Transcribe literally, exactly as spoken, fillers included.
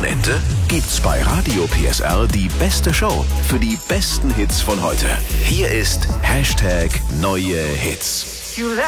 Talente? Gibt's bei Radio P S R die beste Show für die besten Hits von heute. Hier ist Hashtag Neue Hits.